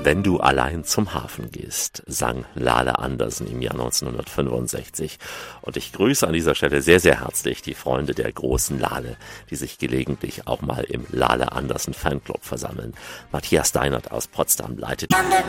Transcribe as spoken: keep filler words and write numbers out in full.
Wenn du allein zum Hafen gehst, sang Lale Andersen im Jahr neunzehnhundertfünfundsechzig. Und ich grüße an dieser Stelle sehr, sehr herzlich die Freunde der großen Lale, die sich gelegentlich auch mal im Lale Andersen Fanclub versammeln. Matthias Deinert aus Potsdam leitet. An der